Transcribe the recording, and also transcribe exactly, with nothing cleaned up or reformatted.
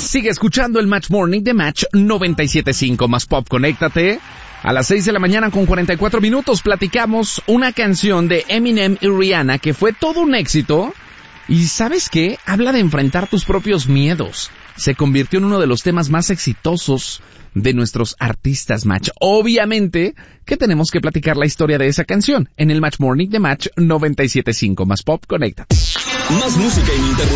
Sigue escuchando el Match Morning de Match noventa y siete punto cinco más Pop. Conéctate. A las seis de la mañana con cuarenta y cuatro minutos platicamos una canción de Eminem y Rihanna que fue todo un éxito. Y ¿sabes qué? Habla de enfrentar tus propios miedos. Se convirtió en uno de los temas más exitosos de nuestros artistas Match. Obviamente que tenemos que platicar la historia de esa canción en el Match Morning de Match noventa y siete punto cinco más Pop. Conéctate. Más música ininterrumpida.